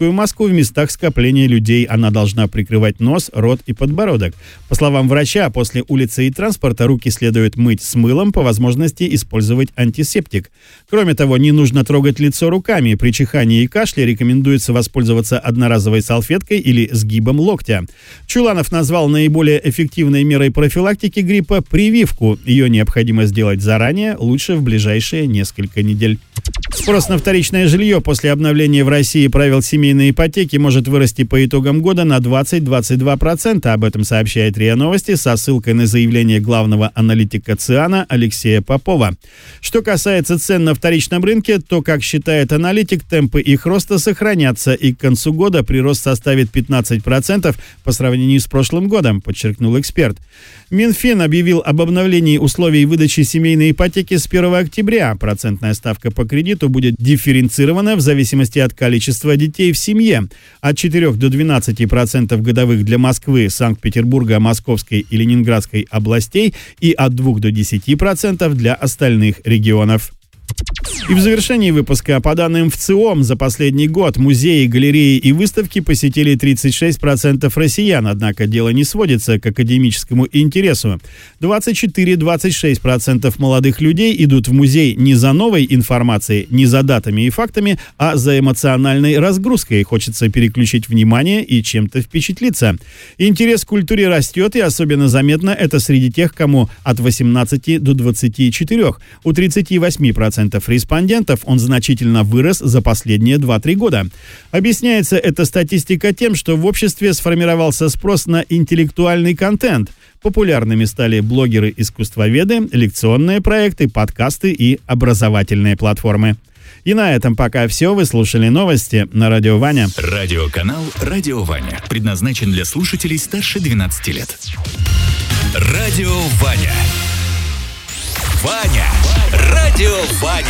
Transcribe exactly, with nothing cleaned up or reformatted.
маску в местах скопления людей. Она должна прикрывать нос, рот и подбородок. По словам врача, после улицы и транспорта руки следует мыть с мылом, по возможности использовать антисептик. Кроме того, не нужно трогать лицо руками. При чихании и кашле рекомендуется воспользоваться одноразовой салфеткой или сгибом локтя. Чуланов назвал наиболее эффективной мерой профилактики гриппа прививку. Ее необходимо сделать заранее, лучше в ближайшие несколько недель. Спрос на вторичное жилье после обновления в России правил семейной ипотеки может вырасти по итогам года на двадцать-двадцать два процента. Об этом сообщает РИА Новости со ссылкой на заявление главного аналитика ЦИАНа Алексея Попова. Что касается цен на вторичном рынке, то, как считает аналитик, темпы их роста сохранятся, и к концу года прирост составит пятнадцать процентов по сравнению с прошлым годом, подчеркнул эксперт. Минфин объявил об обновлении условий выдачи семейной ипотеки с первого октября. Процентная ставка по кредиту будет дифференцирована в зависимости от количества детей в семье. От четырёх до двенадцати процентов годовых для Москвы, Санкт-Петербурга, Московской и Ленинградской областей и от двух до десяти процентов для остальных регионов. И в завершении выпуска, по данным ВЦИОМ, за последний год музеи, галереи и выставки посетили тридцать шесть процентов россиян, однако дело не сводится к академическому интересу. двадцать четыре - двадцать шесть процентов молодых людей идут в музей не за новой информацией, не за датами и фактами, а за эмоциональной разгрузкой. Хочется переключить внимание и чем-то впечатлиться. Интерес к культуре растет, и особенно заметно это среди тех, кому от восемнадцати до двадцати четырёх. У тридцати восьми процентов респондентов он значительно вырос за последние два-три года. Объясняется эта статистика тем, что в обществе сформировался спрос на интеллектуальный контент. Популярными стали блогеры-искусствоведы, лекционные проекты, подкасты и образовательные платформы. И на этом пока все. Вы слушали новости на Радио Ваня. Радиоканал «Радио Ваня» предназначен для слушателей старше двенадцати лет. Радио Ваня. Ваня. Радио Ваня.